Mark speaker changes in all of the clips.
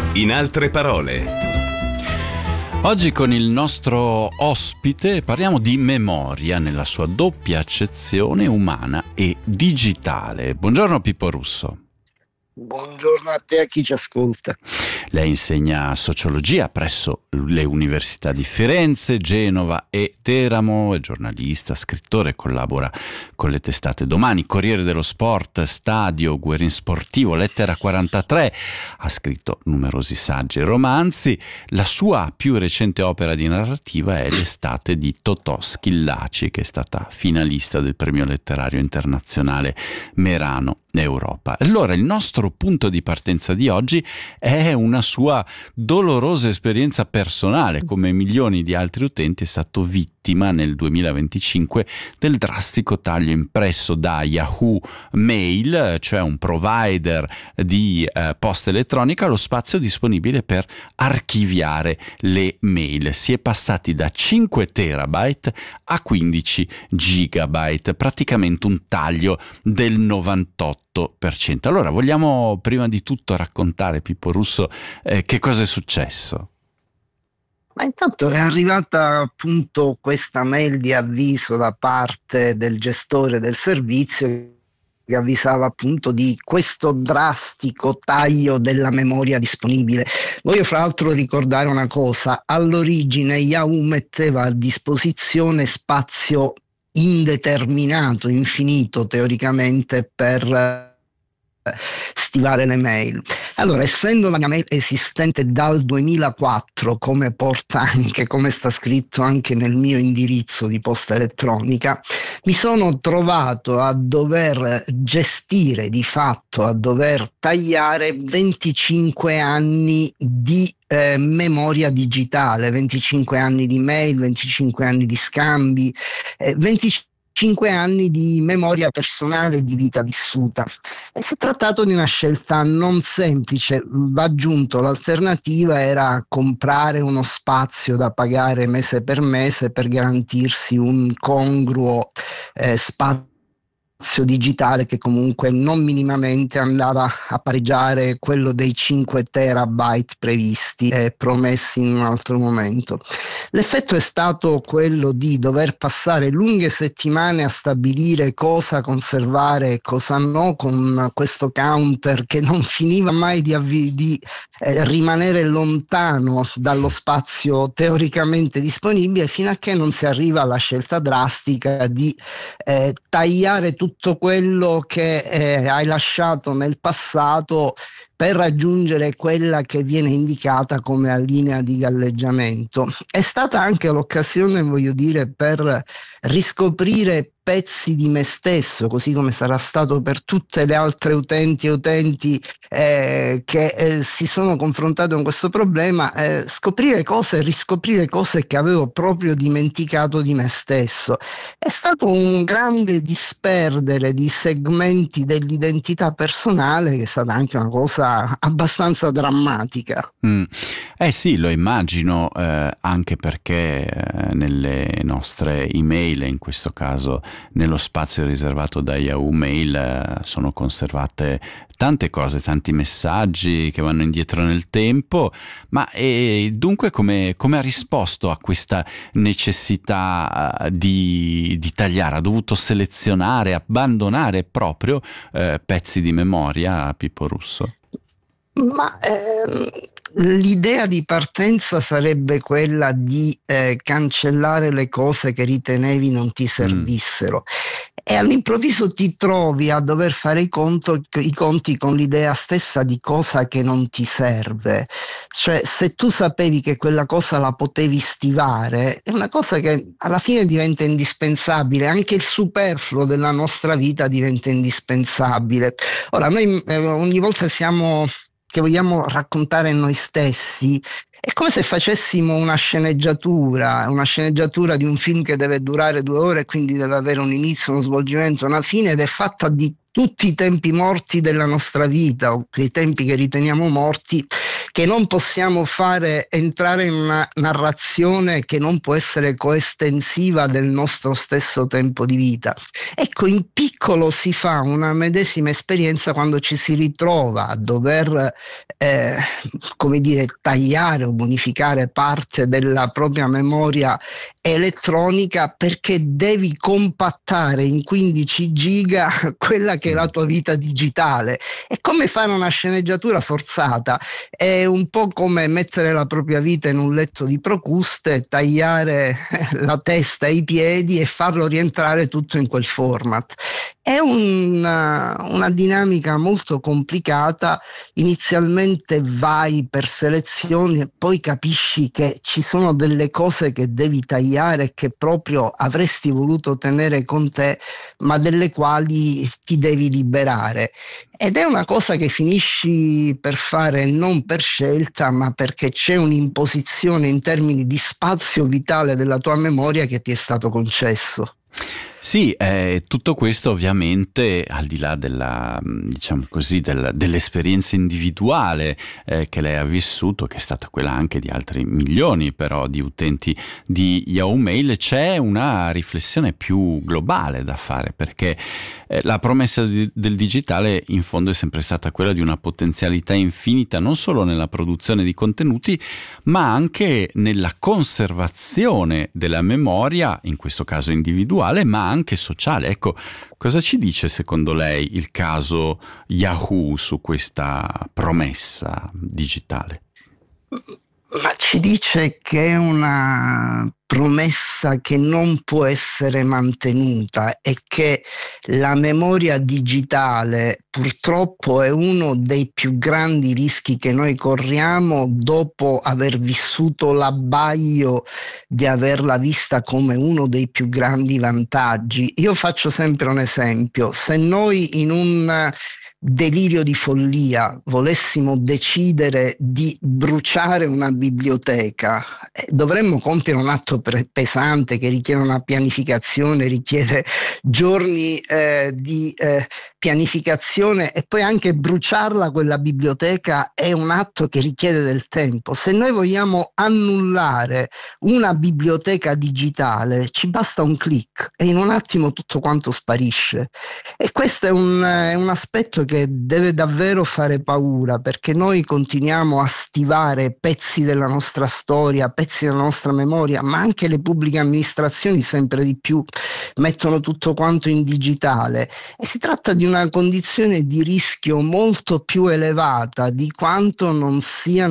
Speaker 1: In altre parole.
Speaker 2: Oggi con il nostro ospite parliamo di memoria nella sua doppia accezione umana e digitale. Buongiorno Pippo Russo.
Speaker 3: Buongiorno a te e a chi ci ascolta.
Speaker 2: Lei insegna sociologia presso le università di Firenze, Genova e Teramo, è giornalista, scrittore, collabora con le testate Domani, Corriere dello Sport, Stadio, Guerin Sportivo, Lettera 43, ha scritto numerosi saggi e romanzi. La sua più recente opera di narrativa è L'estate di Totò Schillaci, che è stata finalista del premio letterario internazionale Merano Europa. Allora, il nostro punto di partenza di oggi è una sua dolorosa esperienza personale. Come milioni di altri utenti è stato vittima nel 2025 del drastico taglio impresso da Yahoo Mail, cioè un provider di posta elettronica, allo spazio disponibile per archiviare le mail. Si è passati da 5 terabyte a 15 gigabyte, praticamente un taglio del 98%. Allora, vogliamo prima di tutto raccontare, Pippo Russo, che cosa è successo?
Speaker 3: Ma intanto è arrivata appunto questa mail di avviso da parte del gestore del servizio che avvisava appunto di questo drastico taglio della memoria disponibile. Voglio fra l'altro ricordare una cosa: all'origine Yahoo metteva a disposizione spazio indeterminato, infinito teoricamente, per stivare le mail. Allora, essendo la mia mail esistente dal 2004, come porta anche, come sta scritto anche nel mio indirizzo di posta elettronica, mi sono trovato a dover gestire, di fatto a dover tagliare 25 anni di memoria digitale, 25 anni di mail, 25 anni di scambi, 25 anni di memoria personale e di vita vissuta. E si è trattato di una scelta non semplice. Va aggiunto, l'alternativa era comprare uno spazio da pagare mese per garantirsi un congruo spazio digitale che comunque non minimamente andava a pareggiare quello dei 5 terabyte previsti e promessi in un altro momento. L'effetto è stato quello di dover passare lunghe settimane a stabilire cosa conservare e cosa no, con questo counter che non finiva mai di rimanere lontano dallo spazio teoricamente disponibile, fino a che non si arriva alla scelta drastica di tagliare tutto quello che hai lasciato nel passato per raggiungere quella che viene indicata come la linea di galleggiamento. È stata anche l'occasione, voglio dire, per riscoprire pezzi di me stesso, così come sarà stato per tutte le altre utenti e utenti che si sono confrontati con questo problema, scoprire cose, riscoprire cose che avevo proprio dimenticato di me stesso. È stato un grande disperdere di segmenti dell'identità personale, che è stata anche una cosa abbastanza drammatica.
Speaker 2: Sì, lo immagino, anche perché nelle nostre email, in questo caso nello spazio riservato da Yahoo Mail, sono conservate tante cose, tanti messaggi che vanno indietro nel tempo. Ma dunque come ha risposto a questa necessità di tagliare? Ha dovuto selezionare, abbandonare proprio pezzi di memoria, Pippo Russo?
Speaker 3: Ma l'idea di partenza sarebbe quella di cancellare le cose che ritenevi non ti servissero. E all'improvviso ti trovi a dover fare i conti con l'idea stessa di cosa che non ti serve. Cioè, se tu sapevi che quella cosa la potevi stivare, è una cosa che alla fine diventa indispensabile. Anche il superfluo della nostra vita diventa indispensabile. Ora, noi ogni volta che vogliamo raccontare noi stessi, è come se facessimo una sceneggiatura di un film che deve durare 2 ore, quindi deve avere un inizio, uno svolgimento, una fine, ed è fatta di tutti i tempi morti della nostra vita, o quei tempi che riteniamo morti, che non possiamo fare entrare in una narrazione che non può essere coestensiva del nostro stesso tempo di vita. Ecco, in piccolo si fa una medesima esperienza quando ci si ritrova a dover, come dire, tagliare o modificare parte della propria memoria elettronica, perché devi compattare in 15 giga quella che è la tua vita digitale. È come fare una sceneggiatura forzata, è un po' come mettere la propria vita in un letto di Procuste, tagliare la testa e i piedi e farlo rientrare tutto in quel format. È una dinamica molto complicata. Inizialmente vai per selezioni e poi capisci che ci sono delle cose che devi tagliare e che proprio avresti voluto tenere con te, ma delle quali ti devi liberare. Ed è una cosa che finisci per fare non per scelta, ma perché c'è un'imposizione in termini di spazio vitale della tua memoria che ti è stato concesso.
Speaker 2: Sì, tutto questo ovviamente al di là della, diciamo così, dell'esperienza individuale che lei ha vissuto, che è stata quella anche di altri milioni però di utenti di Yahoo Mail, c'è una riflessione più globale da fare, perché la promessa del digitale in fondo è sempre stata quella di una potenzialità infinita, non solo nella produzione di contenuti, ma anche nella conservazione della memoria, in questo caso individuale, ma anche sociale. Ecco, cosa ci dice secondo lei il caso Yahoo su questa promessa digitale?
Speaker 3: Ma ci dice che è una promessa che non può essere mantenuta e che la memoria digitale purtroppo è uno dei più grandi rischi che noi corriamo dopo aver vissuto l'abbaglio di averla vista come uno dei più grandi vantaggi. Io faccio sempre un esempio: se noi in un delirio di follia volessimo decidere di bruciare una biblioteca, dovremmo compiere un atto pesante che richiede una pianificazione, richiede giorni di pianificazione, e poi anche bruciarla quella biblioteca è un atto che richiede del tempo. Se noi vogliamo annullare una biblioteca digitale ci basta un click e in un attimo tutto quanto sparisce, e questo è un aspetto che deve davvero fare paura, perché noi continuiamo a stivare pezzi della nostra storia, pezzi della nostra memoria, ma anche le pubbliche amministrazioni sempre di più mettono tutto quanto in digitale, e si tratta di una condizione di rischio molto più elevata di quanto non sia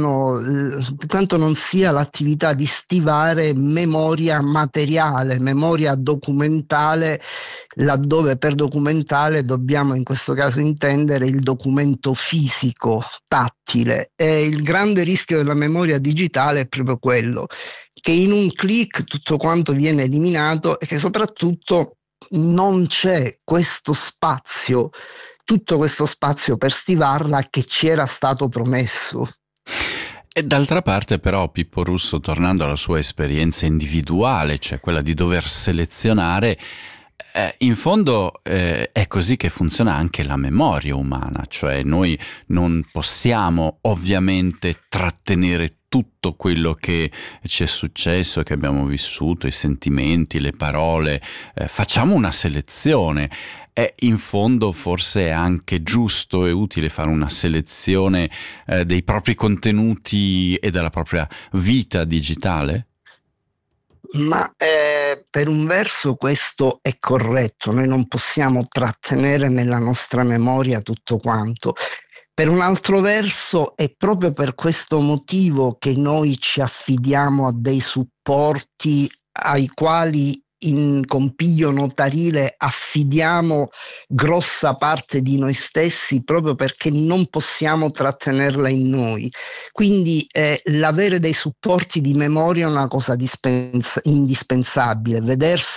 Speaker 3: l'attività di stivare memoria materiale, memoria documentale, laddove per documentale dobbiamo in questo caso intendere il documento fisico, tattile. E il grande rischio della memoria digitale è proprio quello, che in un click tutto quanto viene eliminato e che soprattutto non c'è questo spazio, tutto questo spazio per stivarla che ci era stato promesso.
Speaker 2: E d'altra parte però Pippo Russo, tornando alla sua esperienza individuale, cioè quella di dover selezionare, in fondo è così che funziona anche la memoria umana, cioè noi non possiamo ovviamente trattenere tutto quello che ci è successo, che abbiamo vissuto, i sentimenti, le parole, facciamo una selezione. In fondo forse è anche giusto e utile fare una selezione dei propri contenuti e della propria vita digitale?
Speaker 3: Ma per un verso questo è corretto, noi non possiamo trattenere nella nostra memoria tutto quanto. Per un altro verso è proprio per questo motivo che noi ci affidiamo a dei supporti ai quali in compiglio notarile affidiamo grossa parte di noi stessi, proprio perché non possiamo trattenerla in noi. Quindi l'avere dei supporti di memoria è una cosa indispensabile, vedersi